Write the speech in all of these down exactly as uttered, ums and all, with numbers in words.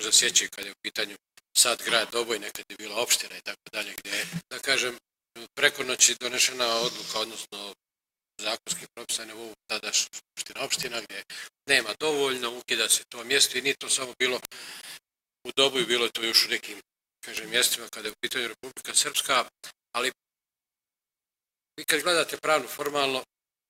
možda sjećaju kad je u pitanju sad grad Doboj, nekad je bila opština i tako dalje, gdje je, da kažem, preko noći donešena odluka, odnosno zakonski propisane u tadašnja opština, opština gdje nema dovoljno, ukida se to mjesto i nije to samo bilo u Doboju, bilo je to još u nekim, kažem, mjestima kada je u pitanju Republika Srpska, ali vi kad gledate pravno, formalno,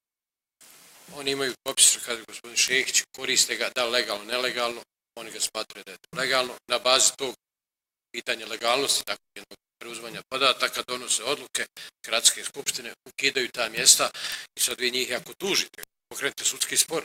oni imaju popis, kada je gospodin Šehić, koriste ga, da legalno, nelegalno, oni ga smatraju da je to legalno, na bazi tog pitanja legalnosti, tako jednog preuzmanja podataka, donose odluke, gradske skupštine, ukidaju ta mjesta i sad vi njih ako tužite, pokrenete sudski spor,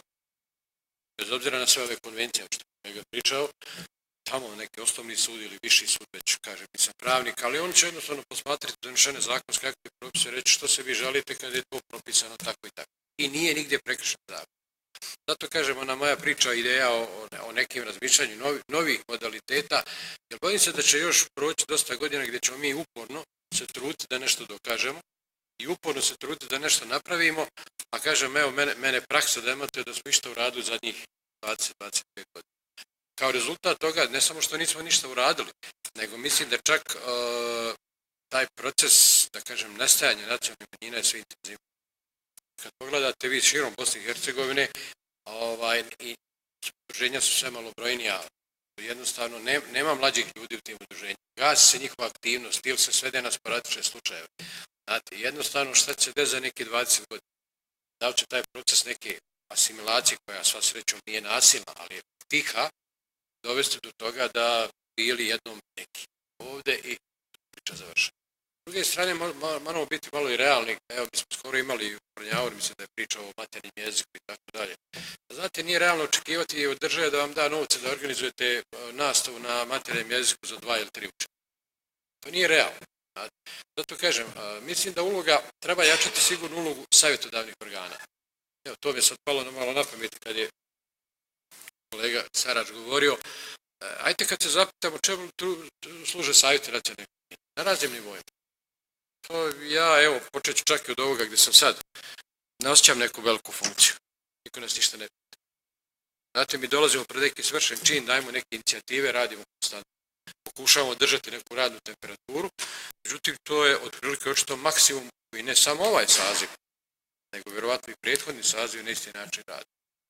bez obzira na sve ove konvencije, što je ga pričao, tamo neki osnovni sud ili viši sud, već kažem, nisam pravnik, ali oni će jednostavno posmatrati donešene zakonske akte i propise, reći što se vi žalite kad je to propisano tako i tako. I nije nigdje prekršen zakon. Zato kažem, ona moja priča, ideja o, o nekim razmišljanju novi, novih modaliteta, jer bojim se da će još proći dosta godina gdje ćemo mi uporno se truditi da nešto dokažemo i uporno se truditi da nešto napravimo, a kažem, evo, mene, mene praksa demantuje da smo ništa uradili zadnjih dvadeset do dvadeset pet godina. Kao rezultat toga, ne samo što nismo ništa uradili, nego mislim da čak uh, taj proces, da kažem, nestajanja nacionalnih manjina je sve intenzivno. Kad pogledate vi širom Bosne i Hercegovine, ovaj, i udruženja su sve malobrojnija, jednostavno ne, nema mlađih ljudi u tim udruženjima. Gasi se njihova aktivnost ili se svede na sporadične slučajeve. Znate, jednostavno šta će se za neki dvadeset godina? Da li će taj proces neke asimilacije, koja sva srećom nije nasilna, ali je tiha, dovesti do toga da bili jednom neki ovdje i priča završena. S druge strane, moramo biti malo i realni. Evo, mi smo skoro imali u Brnjavoru, mislim da je pričao o maternjem jeziku i tako dalje. Znate, nije realno očekivati od države da vam da novce da organizujete nastavu na maternjem jeziku za dva ili tri učenika. To nije realno. Zato kažem, mislim da uloga, treba jačati sigurnu ulogu savjetodavnih organa. Evo, to mi je sad palo malo na pamet kad je kolega Sarač govorio. Ajde kad se zapitamo čemu služe savjeti nacionalnih manjina, na raznim nivoima. To ja, evo, počet ću čak i od ovoga gdje sam sad. Ne osjećam neku veliku funkciju. Niko nas ništa ne pita. Znate, mi dolazimo pred neki svršen čin, dajemo neke inicijative, radimo konstantno. Pokušavamo držati neku radnu temperaturu. Međutim, to je otprilike očito maksimum koji ne samo ovaj saziv, nego vjerovatno i prethodni saziv na isti način radi.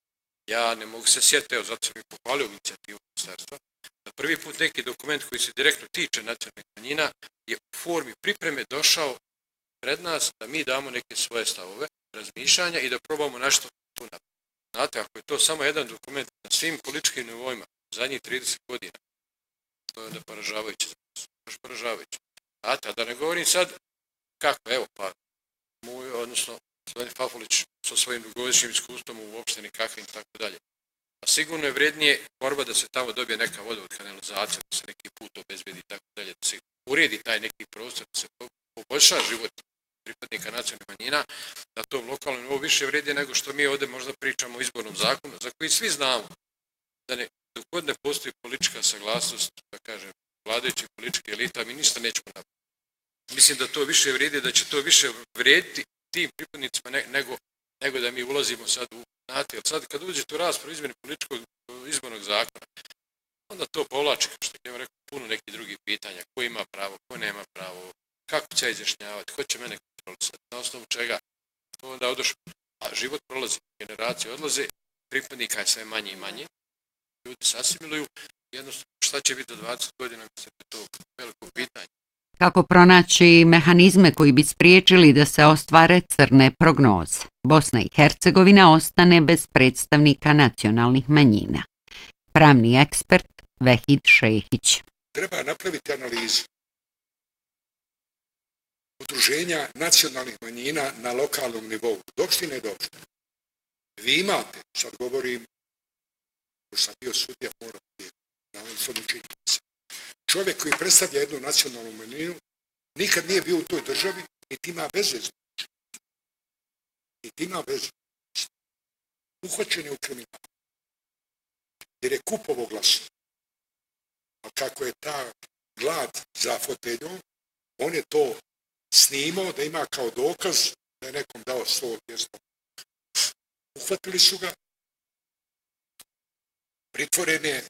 Ja ne mogu se sjetiti, evo, zato sam i pohvalio inicijativu ministarstva, da prvi put neki dokument koji se direktno tiče nacionalnih manjina je u formi pripreme došao pred nas da mi damo neke svoje stavove, razmišljanja i da probamo nešto tu napraviti. Znate, ako je to samo jedan dokument na svim političkim nivoima zadnjih trideset godina, to je onda poražavajuće. Baš poražavajuće. Znate, a da ne govorim sad kako, evo, pa, moj, odnosno, gospodin Fafulić sa svojim dugogodišnjim iskustvom u opštini Kahin i tako dalje. A sigurno je vrednije borba da se tamo dobije neka vodovod kanalizacija, da se neki put obezbedi i tako dalje, da se uredi taj neki prostor, da se poboljša život pripadnika nacionalnih manjina na tom lokalnom nivou više vredije nego što mi ovdje možda pričamo o izbornom zakonu, za koji svi znamo da ne, dok god ne postoji politička saglasnost, da kažem, vladajućih političke elita, mi ništa nećemo napraviti. Mislim da to više vrijedi, da će to više vrijediti tim pripadnicima ne, nego, nego da mi ulazimo sad u znate, jer sad kad uđete u raspravu izmjene političkog izbornog zakona, onda to povlači, kao što je rekao, puno nekih drugih pitanja, ko ima pravo, ko nema pravo, kako će izjašnjavati, ko će mene kontrolisati, na osnovu čega, to onda odoš, a život prolazi, generacije odlaze, pripadnika je sve manje i manje, ljudi se asimiluju, jednostavno šta će biti do dvadeset godina, mislim da je to veliko pitanje. Kako pronaći mehanizme koji bi spriječili da se ostvare crne prognoze? Bosna i Hercegovina ostane bez predstavnika nacionalnih manjina. Pravni ekspert Vehid Šehić. Treba napraviti analizu udruženja nacionalnih manjina na lokalnom nivou, do opštine do opštine. Vi imate, sad govorim, ko sam bio sudija, moram biti na osnovu činjenica. Čovjek koji predstavlja jednu nacionalnu manjinu nikad nije bio u toj državi, niti ima veze s njim. Niti ima veze. Uhvaćen je u kriminalu. Jer je kupovo glasno. A kako je ta glad za foteljom, on je to snimao da ima kao dokaz da je nekom dao sto dvjesto. Uhvatili su ga, pritvoren je